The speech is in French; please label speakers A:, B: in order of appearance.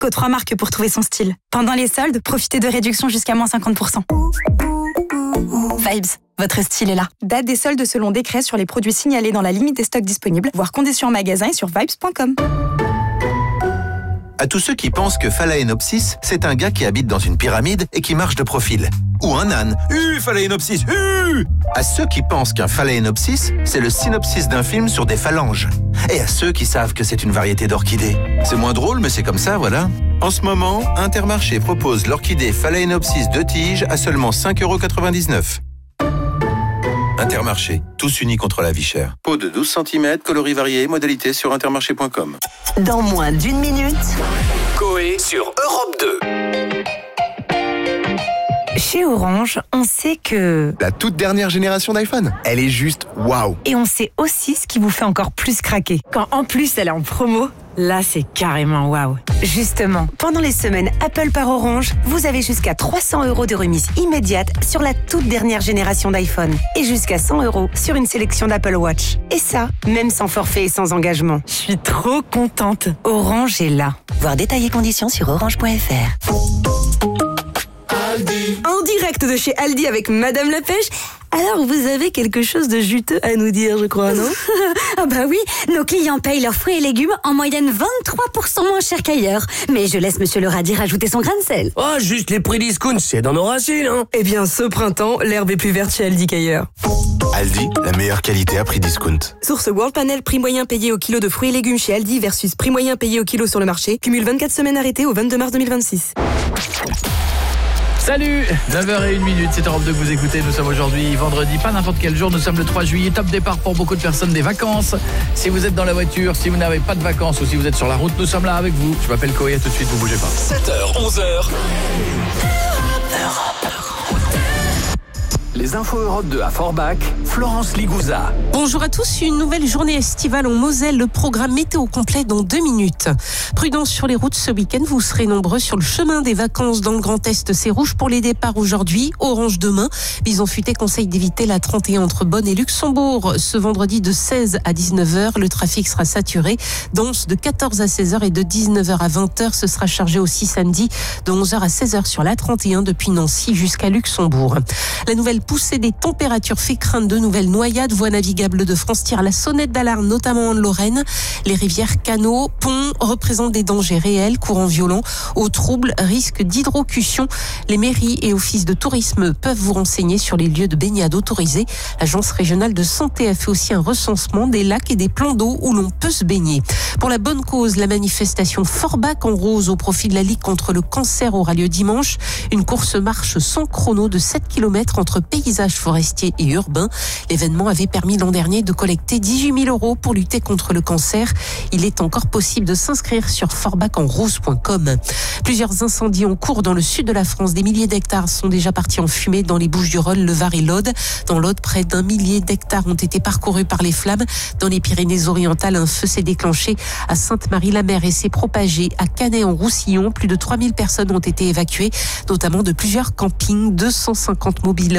A: qu'aux 3 marques pour trouver son style. Pendant les soldes, profitez de réductions jusqu'à moins 50%. Vibes, votre style est là. Date des soldes selon décret sur les produits signalés dans la limite des stocks disponibles, voire conditions en magasin et sur vibes.com.
B: À tous ceux qui pensent que Phalaenopsis, c'est un gars qui habite dans une pyramide et qui marche de profil. Ou un âne. Phalaenopsis. À ceux qui pensent qu'un Phalaenopsis, c'est le synopsis d'un film sur des phalanges. Et à ceux qui savent que c'est une variété d'orchidées. C'est moins drôle, mais c'est comme ça, voilà. En ce moment, Intermarché propose l'orchidée Phalaenopsis 2 tiges à seulement 5,99 €. Intermarché, tous unis contre la vie chère. Pot de 12 cm, coloris variés, modalité sur intermarché.com.
C: Dans moins d'une minute,
D: Coé sur Europe 2.
E: Chez Orange, on sait que...
F: La toute dernière génération d'iPhone, elle est juste waouh.
E: Et on sait aussi ce qui vous fait encore plus craquer. Quand en plus elle est en promo, là c'est carrément waouh. Justement, pendant les semaines Apple par Orange, vous avez jusqu'à 300 € de remise immédiate sur la toute dernière génération d'iPhone. Et jusqu'à 100 € sur une sélection d'Apple Watch. Et ça, même sans forfait et sans engagement. Je suis trop contente. Orange est là.
C: voir détails et conditions sur orange.fr.
G: En direct de chez Aldi avec Madame la Pêche. Alors, vous avez quelque chose de juteux à nous dire, je crois, non?
H: Ah bah oui, nos clients payent leurs fruits et légumes en moyenne 23% moins cher qu'ailleurs. Mais je laisse Monsieur le radis rajouter son grain de sel.
D: Oh, juste les prix discount, c'est dans nos racines, hein.
G: Eh bien, ce printemps, l'herbe est plus verte chez Aldi qu'ailleurs.
F: Aldi, la meilleure qualité à prix discount.
G: Source World Panel, prix moyen payé au kilo de fruits et légumes chez Aldi versus prix moyen payé au kilo sur le marché. Cumule 24 semaines arrêtées au 22 mars 2026.
I: Salut, 9h01, c'est Europe 2 que vous écoutez. Nous sommes aujourd'hui vendredi, pas n'importe quel jour, nous sommes le 3 juillet, top départ pour beaucoup de personnes des vacances. Si vous êtes dans la voiture, si vous n'avez pas de vacances ou si vous êtes sur la route, nous sommes là avec vous. Je m'appelle Coé, à tout de suite, vous bougez pas.
D: 7h, 11h. Les infos Europe 2 à Forbach, Florence Ligouza.
J: Bonjour à tous, une nouvelle journée estivale en Moselle, le programme météo complet dans 2 minutes. Prudence sur les routes ce week-end, vous serez nombreux sur le chemin des vacances dans le Grand Est, c'est rouge pour les départs aujourd'hui, orange demain. Bison futé conseille d'éviter la 31 entre Bonn et Luxembourg. Ce vendredi de 16 à 19h, le trafic sera saturé, dense de 14 à 16h et de 19h à 20h. Ce sera chargé aussi samedi de 11h à 16h sur la 31 depuis Nancy jusqu'à Luxembourg. La nouvelle poussée des températures fait craindre de nouvelles noyades. Voies navigables de France tire la sonnette d'alarme, notamment en Lorraine. Les rivières, canaux, ponts représentent des dangers réels, courants violents, eau trouble, risque d'hydrocution. Les mairies et offices de tourisme peuvent vous renseigner sur les lieux de baignade autorisés. L'agence régionale de santé a fait aussi un recensement des lacs et des plans d'eau où l'on peut se baigner. Pour la bonne cause, la manifestation Forbach en rose au profit de la Ligue contre le cancer aura lieu dimanche. Une course-marche sans chrono de 7 km entre paysages forestiers et urbains. L'événement avait permis l'an dernier de collecter 18 000 € pour lutter contre le cancer. Il est encore possible de s'inscrire sur forbacenrose.com. Plusieurs incendies en cours dans le sud de la France. Des milliers d'hectares sont déjà partis en fumée dans les Bouches-du-Rhône, le Var et l'Aude. Dans l'Aude, près d'1 millier d'hectares ont été parcourus par les flammes. Dans les Pyrénées-Orientales, un feu s'est déclenché à Sainte-Marie-la-Mer et s'est propagé à Canet-en-Roussillon. Plus de 3000 personnes ont été évacuées, notamment de plusieurs campings. 250 mobil